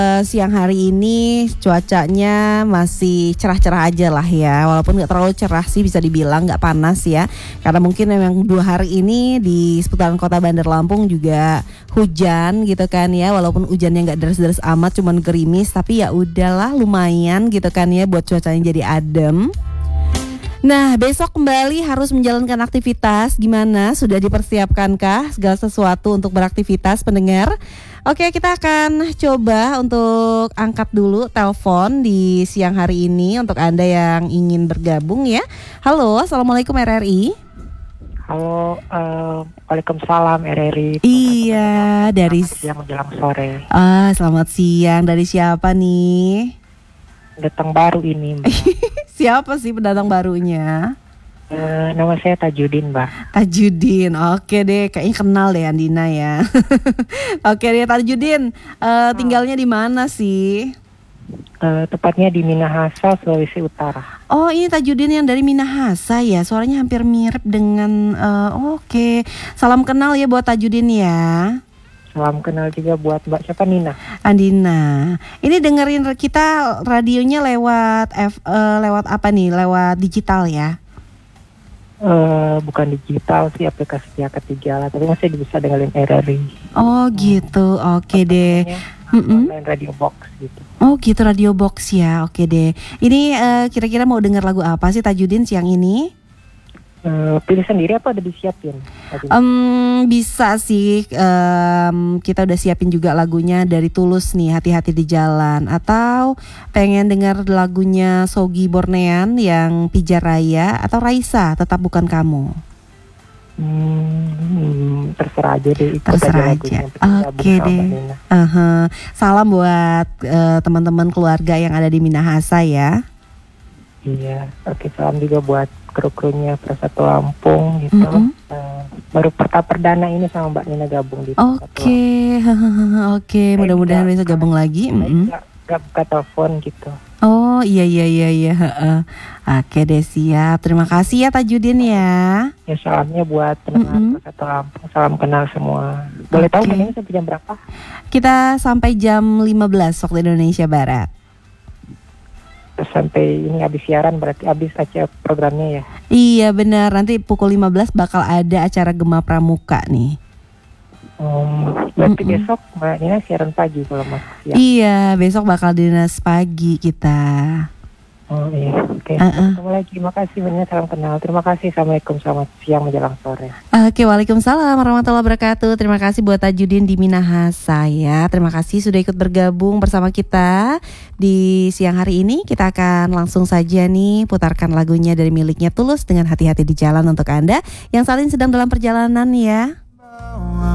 Siang hari ini cuacanya masih cerah-cerah aja lah ya. Walaupun gak terlalu cerah sih, bisa dibilang gak panas ya. Karena mungkin memang 2 hari ini di seputaran kota Bandar Lampung juga hujan gitu kan ya. Walaupun hujannya gak deras-deras amat, cuman gerimis, tapi ya udahlah lumayan gitu kan ya, buat cuacanya jadi adem. Nah, besok kembali harus menjalankan aktivitas. Gimana? Sudah dipersiapkankah segala sesuatu untuk beraktivitas, pendengar? Oke, kita akan coba untuk angkat dulu telepon di siang hari ini untuk Anda yang ingin bergabung ya. Halo, Assalamualaikum RRI. Halo, Waalaikumsalam RRI. Iya, dari siang menjelang sore. Selamat siang. Dari siapa nih? Datang baru ini, Mbak. Siapa sih pendatang barunya? Nama saya Tajudin, Mbak. Tajudin, oke deh, kayaknya kenal deh Andina ya. Oke deh Tajudin, tinggalnya di mana sih? Tepatnya di Minahasa, Sulawesi Utara. Oh, ini Tajudin yang dari Minahasa ya, suaranya hampir mirip dengan, oke. Salam kenal ya buat Tajudin ya. Salam kenal juga buat Mbak siapa, Nina? Andina. Ini dengerin kita radionya lewat lewat apa nih? Lewat digital ya? Bukan digital sih, aplikasi pihak ketiga lah, tapi masih bisa dengerin RRI. Oh gitu, oke deh. Online radio box gitu. Oh gitu, radio box ya, oke deh. Ini kira-kira mau denger lagu apa sih Tajudin siang ini? Pilih sendiri apa udah disiapin? Bisa sih, kita udah siapin juga lagunya dari Tulus nih, Hati-hati di Jalan. Atau pengen dengar lagunya Sogi Bornean yang Pijar Raya, atau Raisa, Tetap Bukan Kamu. Terserah aja deh. Terserah aja. Oke deh. Salam buat teman-teman keluarga yang ada di Minahasa ya. Iya, oke, salam juga buat kru-krunya Persatu Lampung gitu. Baru perdana ini sama Mbak Nina gabung di Oke, mudah-mudahan bisa gabung lagi. Gak buka telepon gitu. Oh iya. Oke deh, siap. Terima kasih ya Tajudin ya. Ya, salamnya buat pendengar Persatu Lampung. Salam kenal semua. Boleh tahu ini sampai jam berapa? Kita sampai jam 15 waktu Indonesia Barat. Sampai ini habis siaran, berarti habis aja programnya ya? Iya benar, nanti pukul 15 bakal ada acara Gema Pramuka nih. Berarti besok Mbak Nina siaran pagi kalau masuk siang? Iya, besok bakal dinas pagi kita. Oh iya, oke. Ketemu lagi, makasih banyak, salam kenal. Terima kasih, Assalamualaikum, selamat siang menjelang sore. Oke, Waalaikumsalam warahmatullahi wabarakatuh. Terima kasih buat Tajudin di Minahasa ya. Terima kasih sudah ikut bergabung bersama kita di siang hari ini. Kita akan langsung saja nih putarkan lagunya dari miliknya Tulus dengan Hati-hati di Jalan untuk Anda yang saat ini sedang dalam perjalanan ya.